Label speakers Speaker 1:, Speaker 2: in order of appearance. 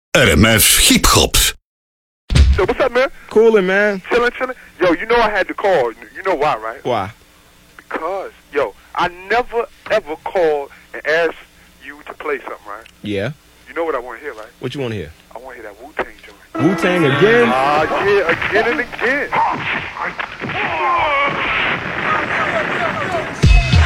Speaker 1: RMF Hip Hop.
Speaker 2: So what's up, man?
Speaker 3: Coolin', man.
Speaker 2: Chillin'. Yo, you know I had to call. You know why, right?
Speaker 3: Why?
Speaker 2: Because, yo, I never, ever called and asked you to play something, right?
Speaker 3: Yeah.
Speaker 2: You know what I want to hear, right?
Speaker 3: What you want to hear?
Speaker 2: I want to hear that Wu-Tang joint.
Speaker 3: Wu-Tang again?
Speaker 2: Yeah, again and again.